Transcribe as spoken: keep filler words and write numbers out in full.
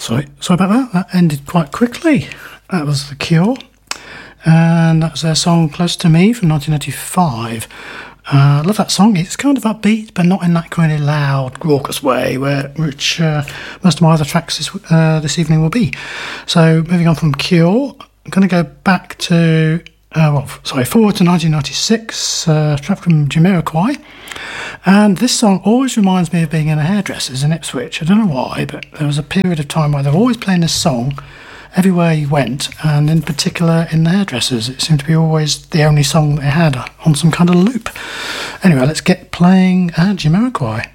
Sorry, sorry about that. That ended quite quickly. That was The Cure, and that was their song "Close to Me" from nineteen ninety-five. Uh, I love that song. It's kind of upbeat, but not in that kind of loud, raucous way, where which uh, most of my other tracks this, uh, this evening will be. So, moving on from Cure, I'm going to go back to, uh, well, sorry, forward to nineteen ninety-six, uh, track from Jamiroquai. And this song always reminds me of being in a hairdresser's in Ipswich. I don't know why, but there was a period of time where they were always playing this song everywhere you went, and in particular in the hairdressers. It seemed to be always the only song they had on some kind of loop. Anyway, let's get playing uh, Jamiroquai.